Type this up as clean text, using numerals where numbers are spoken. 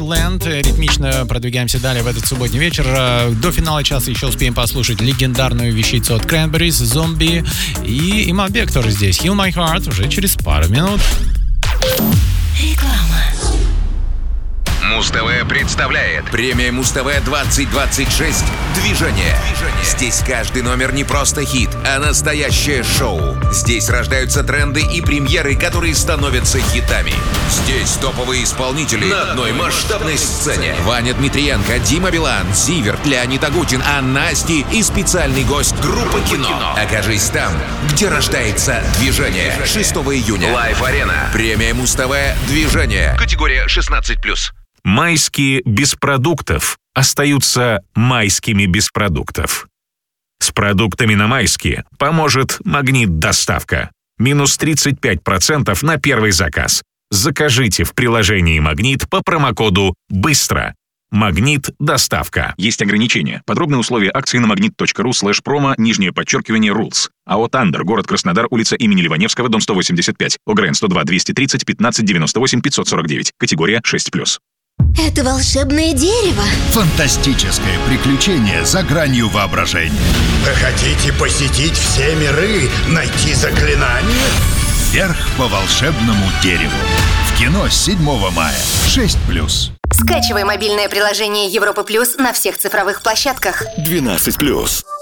Tomorrowland. Ритмично продвигаемся далее в этот субботний вечер. До финала часа еще успеем послушать легендарную вещицу от Cranberries, Zombie и Иманбек тоже здесь. Heal My Heart уже через пару минут. Реклама. Муз-ТВ представляет премия Муз-ТВ 2026 «Движение». Здесь каждый номер не просто хит, а настоящее шоу. Здесь рождаются тренды и премьеры, которые становятся хитами. Здесь топовые исполнители на одной масштабной сцене. Ваня Дмитриенко, Дима Билан, Зиверт, Леонид Агутин, Анна Асти и специальный гость группы «Кино». Окажись там, где рождается «Движение». 6 июня. Лайв-арена. Премия Муз-ТВ «Движение». Категория 16+. Майские без продуктов остаются майскими без продуктов. С продуктами на майские поможет «Магнит Доставка». Минус 35% на первый заказ. Закажите в приложении «Магнит» по промокоду «Быстро». «Магнит Доставка». Есть ограничения. Подробные условия акции на magnet.ru/promo_rules. АО «Тандер», город Краснодар, улица имени Ливаневского, дом 185. ОГРН 102 230 15 98 549. Категория 6+. Это волшебное дерево. Фантастическое приключение за гранью воображения. Вы хотите посетить все миры, найти заклинания? Вверх по волшебному дереву. В кино с 7 мая. 6+. Скачивай мобильное приложение Европа Плюс на всех цифровых площадках. 12+.